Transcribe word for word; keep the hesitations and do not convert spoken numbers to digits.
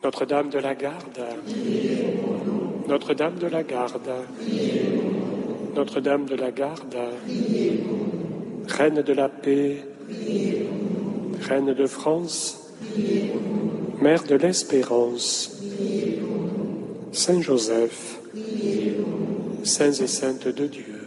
Notre-Dame de la Garde, Notre-Dame de la Garde, Notre-Dame de la Garde, Reine de la paix, Reine de France, Mère de l'espérance, Saint Joseph, Saints et Saintes de Dieu.